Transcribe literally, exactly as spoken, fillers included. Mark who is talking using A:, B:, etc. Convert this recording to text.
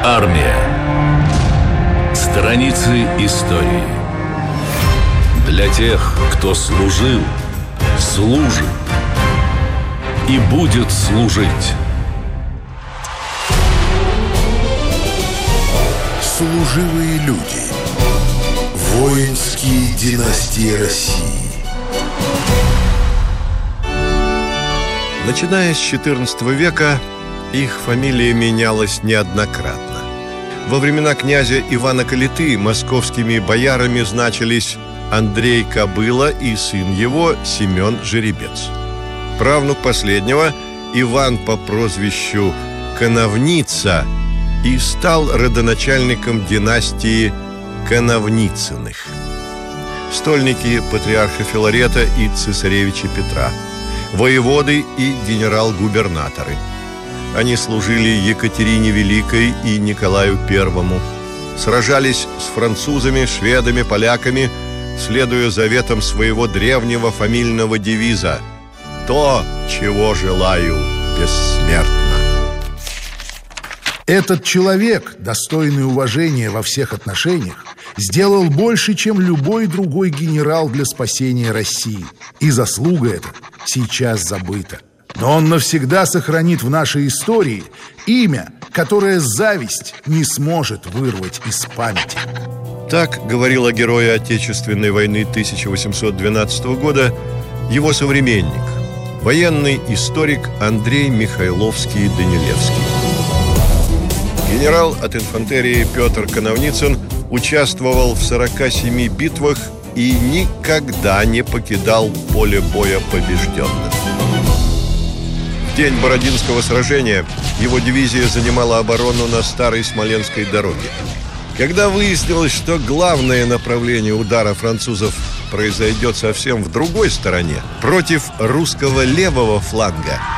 A: Армия. Страницы истории. Для тех, кто служил, служит и будет служить.
B: Служивые люди. Воинские династии России.
C: Начиная с четырнадцатого века их фамилия менялась неоднократно. Во времена князя Ивана Калиты московскими боярами значились Андрей Кобыла и сын его Семен Жеребец. Правнук последнего, Иван по прозвищу Коновница, и стал родоначальником династии Коновницыных. Стольники патриарха Филарета и цесаревича Петра, воеводы и генерал-губернаторы. Они служили Екатерине Великой и Николаю Первому, сражались с французами, шведами, поляками, следуя заветам своего древнего фамильного девиза «То, чего желаю, бессмертно».
B: Этот человек, достойный уважения во всех отношениях, сделал больше, чем любой другой генерал для спасения России. И заслуга эта сейчас забыта. Но он навсегда сохранит в нашей истории имя, которое зависть не сможет вырвать из памяти.
C: Так говорил о герое Отечественной войны тысяча восемьсот двенадцатого года его современник, военный историк Андрей Михайловский-Данилевский. Генерал от инфантерии Петр Коновницын участвовал в сорока семи битвах и никогда не покидал поле боя побежденным. В день Бородинского сражения его дивизия занимала оборону на старой Смоленской дороге. Когда выяснилось, что главное направление удара французов произойдет совсем в другой стороне, против русского левого фланга,